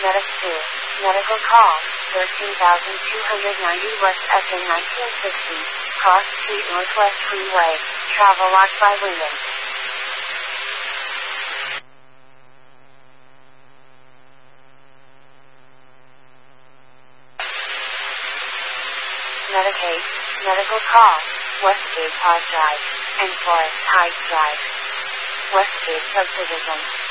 Medic 2. Medical call. 13,290 West SA 1960. Cross Street Northwest Freeway. Travel locked by Wyndham. Medicaid. Medical call. Westgate Park Drive. And Forest Heights Drive. Westgate Subdivision.